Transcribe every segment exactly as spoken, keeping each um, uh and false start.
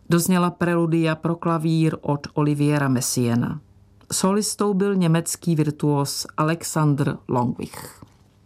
Dozněla preludia pro klavír od Oliviera Messiaena. Solistou byl německý virtuos Alexander Longwich.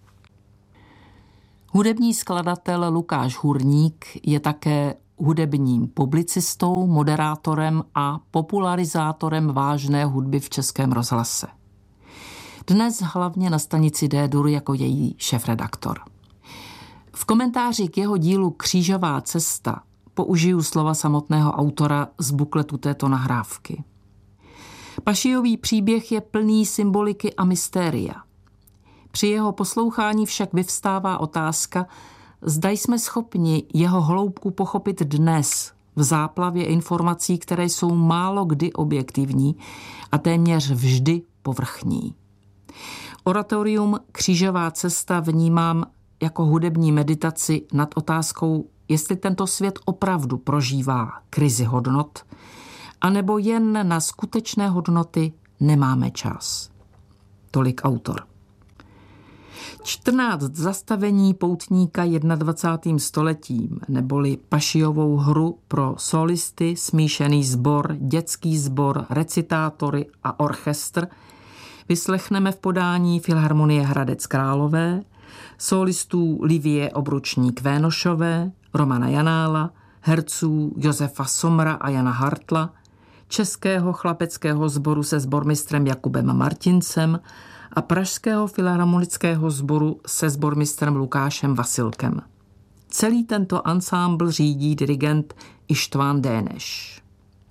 Hudební skladatel Lukáš Hurník je také hudebním publicistou, moderátorem a popularizátorem vážné hudby v Českém rozhlase. Dnes hlavně na stanici D-dur jako její šéfredaktor. V komentáři k jeho dílu Křížová cesta použiju slova samotného autora z bukletu této nahrávky. Pašijový příběh je plný symboliky a mystéria. Při jeho poslouchání však vyvstává otázka, zda jsme schopni jeho hloubku pochopit dnes v záplavě informací, které jsou málo kdy objektivní a téměř vždy povrchní. Oratorium Křížová cesta vnímám jako hudební meditaci nad otázkou, jestli tento svět opravdu prožívá krizi hodnot, anebo jen na skutečné hodnoty nemáme čas. Tolik autor. čtrnáct zastavení poutníka dvacátým prvním stoletím, neboli Pašijovou hru pro solisty, smíšený sbor, dětský sbor, recitátory a orchestr, vyslechneme v podání Filharmonie Hradec Králové, solistů Livie Obručník Vénošové, Romana Janála, herců Josefa Somra a Jana Hartla, Českého chlapeckého sboru se sbormistrem Jakubem Martincem a Pražského filharmonického sboru se sbormistrem Lukášem Vasilkem. Celý tento ansámbl řídí dirigent Ištván Déneš.